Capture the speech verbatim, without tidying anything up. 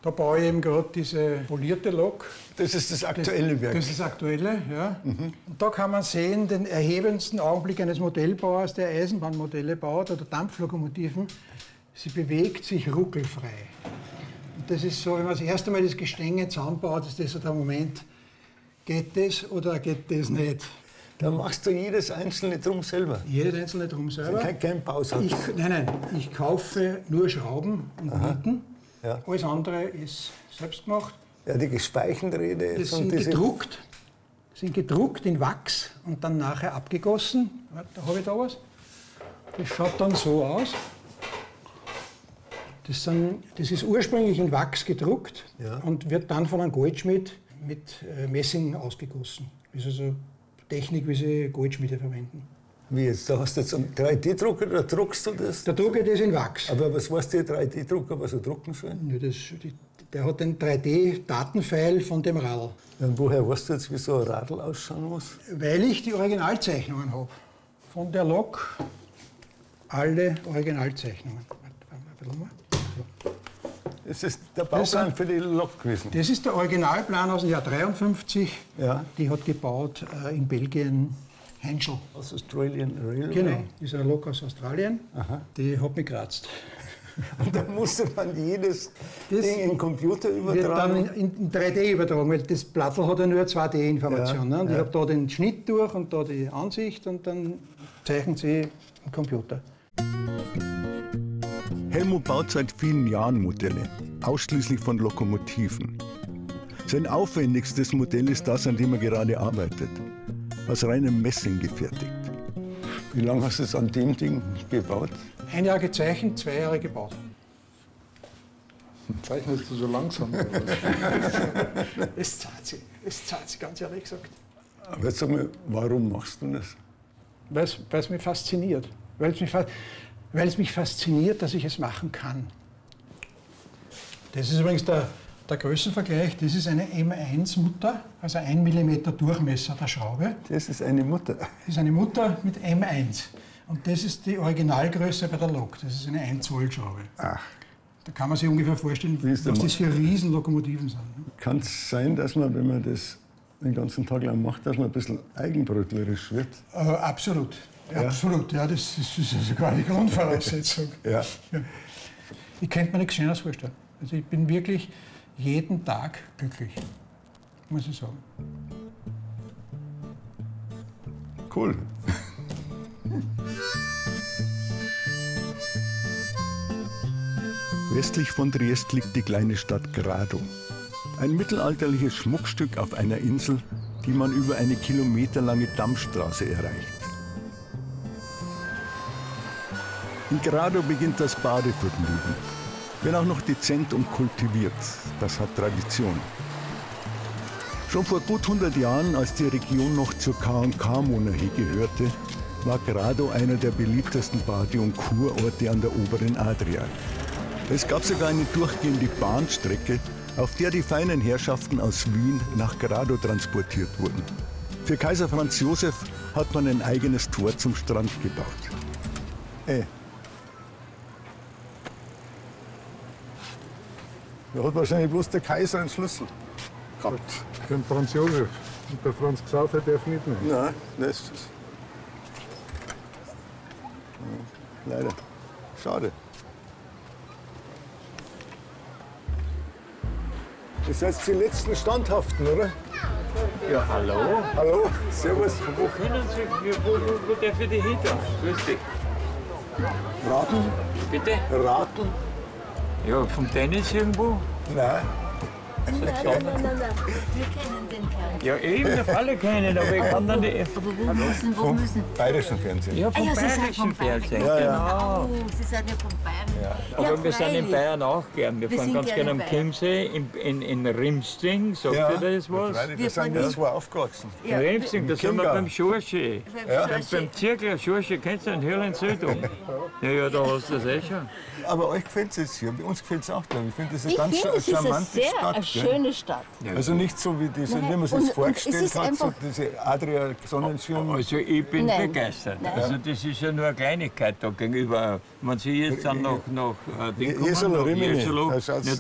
Da baue ich eben gerade diese polierte Lok. Das ist das aktuelle Werk. Das ist das aktuelle, ja. Mhm. Und da kann man sehen, den erhebendsten Augenblick eines Modellbauers, der Eisenbahnmodelle baut oder Dampflokomotiven. Sie bewegt sich ruckelfrei. Und das ist so, wenn man das erste Mal das Gestänge zusammenbaut, ist das so der Moment, geht das oder geht das nicht? Da machst du jedes einzelne Drum selber? Jedes einzelne Drum selber. Kein, kein Bausatz? Ich, nein, nein, ich kaufe nur Schrauben und Nieten. Ja. Alles andere ist selbst gemacht. Ja, die Speichenräder. Das sind gedruckt, sind gedruckt in Wachs und dann nachher abgegossen. Da habe ich da was. Das schaut dann so aus. Das, sind, das ist ursprünglich in Wachs gedruckt, ja, und wird dann von einem Goldschmied mit Messing ausgegossen. Das ist also Technik, wie sie Goldschmiede verwenden. Wie jetzt? Da hast du jetzt einen drei D-Drucker, da druckst du das? Da drucke ich das in Wachs. Aber was weiß der drei D-Drucker, was er drucken soll? Ja, das, die, der hat den drei D-Datenfile von dem Radl. Und woher weißt du jetzt, wie so ein Radl ausschauen muss? Weil ich die Originalzeichnungen habe. Von der Lok alle Originalzeichnungen. Das ist der Bauplan für die Lok gewesen? Das ist der Originalplan aus dem Jahr dreiundfünfzig. Ja. Die hat gebaut äh, in Belgien Henschel. Aus Australian Railway? Genau, das ist eine Lok aus Australien. Aha. Die hat mich gekratzt. Und da musste man jedes das Ding in den Computer übertragen? Wird dann in, in drei D übertragen, weil das Blattl hat ja nur zwei D-Informationen. Ja, ne? Und ja. Ich habe da den Schnitt durch und da die Ansicht und dann zeichnen sie im Computer. Helmut baut seit vielen Jahren Modelle, ausschließlich von Lokomotiven. Sein aufwendigstes Modell ist das, an dem er gerade arbeitet. Aus reinem Messing gefertigt. Wie lange hast du es an dem Ding gebaut? Ein Jahr gezeichnet, zwei Jahre gebaut. Zeichnest du so langsam? Es zahlt sich, es zahlt sich, ganz ehrlich gesagt. Aber jetzt sag mal, warum machst du das? Weil es mich fasziniert. Weil es mich, weil es mich fasziniert, dass ich es machen kann. Das ist übrigens der, der Größenvergleich. Das ist eine M eins Mutter, also ein Millimeter Durchmesser der Schraube. Das ist eine Mutter? Das ist eine Mutter mit M eins. Und das ist die Originalgröße bei der Lok. Das ist eine ein Zoll Schraube. Ach. Da kann man sich ungefähr vorstellen, was das für Riesenlokomotiven sind. Kann es sein, dass man, wenn man das den ganzen Tag lang macht, dass man ein bisschen eigenbrötlerisch wird? Äh, absolut. Ja. Absolut. Ja, das ist, das ist sogar die Grundvoraussetzung. Ja. Ja. Ich könnte mir nichts Schöneres vorstellen. Also ich bin wirklich jeden Tag glücklich, muss ich sagen. Cool. Westlich von Triest liegt die kleine Stadt Grado. Ein mittelalterliches Schmuckstück auf einer Insel, die man über eine kilometerlange Dammstraße erreicht. In Grado beginnt das Badevergnügen. Wenn auch noch dezent und kultiviert, das hat Tradition. Schon vor gut hundert Jahren, als die Region noch zur K und K-Monarchie gehörte, war Grado einer der beliebtesten Bade- und Kurorte an der oberen Adria. Es gab sogar eine durchgehende Bahnstrecke, auf der die feinen Herrschaften aus Wien nach Grado transportiert wurden. Für Kaiser Franz Josef hat man ein eigenes Tor zum Strand gebaut. Ey. Da hat wahrscheinlich bloß der Kaiser einen Schlüssel gehabt. Den Franz Josef. Und der Franz Xaver darf nicht mehr. Nein, das ist es. Ja, leider. Schade. Ihr seid die letzten Standhaften, oder? Ja, hallo. Hallo, servus. Wo können Sie, wo, wo, wo darf ich die hinter? Grüß dich. Raten? Bitte? Raten? Ja, vom Tennis irgendwo? Nein. Nein, nein, nein, nein, nein. Wir kennen den Herrn. Ja, eben, auf alle kennen, aber ich kann dann die... Aber wo müssen, wo müssen? Bayerischen Fernsehen. Ja, vom Ah, ja, Sie sind bayerischen vom Bayern. Fernsehen, Ja, ja. genau. Oh, Sie sind ja von Bayern. Ja. Aber Ja, wir sind in freilich. Bayern auch gern. Wir, Wir fahren sind ganz gerne gerne am in Bayern. Chiemsee, in, in, in Rimsting, sagt Ja, ihr das was? freilich, Wir da sind fahren wir nicht. zwei aufgewachsen. Ja, Rimsting, da sind wir Chiemgau. beim Schorsche. Ja. Beim, beim Zirkler Schorsche, kennst du den Hürlen Südung? Ja, ja, da hast du das eh schon. Aber euch gefällt es jetzt hier. Bei uns gefällt es auch. Glaube ich. Ich finde, das ist eine Ich ganz finde, es ist eine charmante sehr Stadt. eine gell? schöne Stadt. Also nicht so wie, diese, Nein. wie man sich Und- das und es vorgestellt ist hat, so einfach- diese Adria-Sonnenschirm. Also ich bin Nein. begeistert. Nein. Also das ist ja nur eine Kleinigkeit da gegenüber. Wenn Sie jetzt dann noch, noch äh, die Je- kommen, Jesolo, nach Rimini. Jesolo, Da schaut's ja,